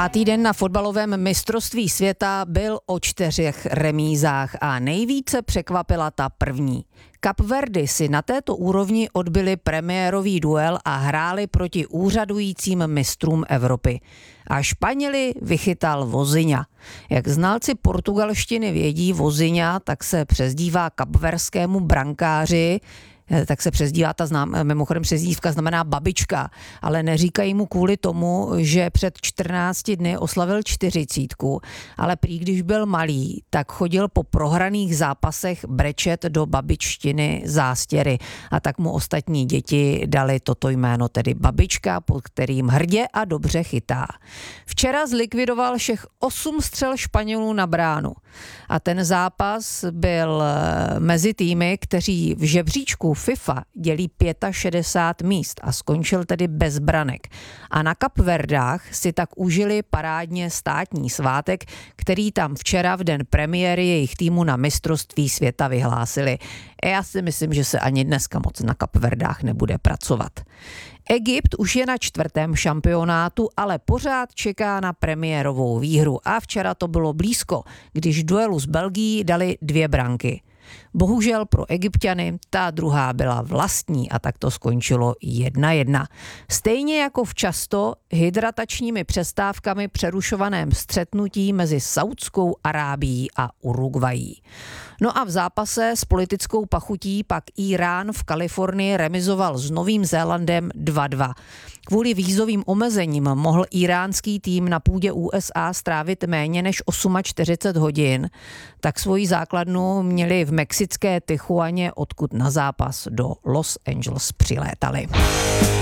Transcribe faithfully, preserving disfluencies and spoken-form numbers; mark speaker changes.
Speaker 1: Pátý den na fotbalovém mistrovství světa byl o čtyřech remízách a nejvíce překvapila ta první. Kapverdy si na této úrovni odbyli premiérový duel a hráli proti úřadujícím mistrům Evropy. A Španěli vychytal Vozinha. Jak znalci portugalštiny vědí, Vozinha tak se přezdívá kapverskému brankáři, tak se přezdívá ta znám, mimochodem přezdívka znamená babička, ale neříkají mu kvůli tomu, že před čtrnácti dny oslavil čtyřicítku, ale prý když byl malý, tak chodil po prohraných zápasech brečet do babičtiny zástěry a tak mu ostatní děti dali toto jméno, tedy babička, pod kterým hrdě a dobře chytá. Včera zlikvidoval všech osm střel Španělů na bránu a ten zápas byl mezi týmy, kteří v žebříčku FIFA dělí šedesát pět míst a skončil tedy bez branek. A na Kapverdách si tak užili parádně státní svátek, který tam včera v den premiéry jejich týmu na mistrovství světa vyhlásili. Já si myslím, že se ani dneska moc na Kapverdách nebude pracovat. Egypt už je na čtvrtém šampionátu, ale pořád čeká na premiérovou výhru a včera to bylo blízko, když duelu s Belgií dali dvě branky. Bohužel pro Egypťany ta druhá byla vlastní a tak to skončilo jedna jedna. Stejně jako v často hydratačními přestávkami přerušovaném střetnutí mezi Saudskou Arábií a Uruguayí. No a v zápase s politickou pachutí pak Irán v Kalifornii remizoval s Novým Zélandem dva dva. Kvůli vízovým omezením mohl iránský tým na půdě U S A strávit méně než čtyřicet osm hodin, tak svoji základnu měli v mexické Tijuaně, odkud na zápas do Los Angeles přilétali.